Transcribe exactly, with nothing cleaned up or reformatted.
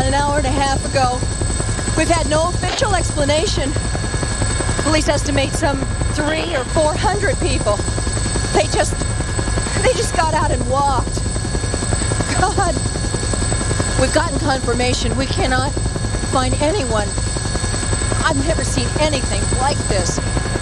about an hour and a half ago. We've had no official explanation. Police estimate some three or four hundred people. They just, they just got out and walked. God, we've gotten confirmation. We cannot find anyone. I've never seen anything like this.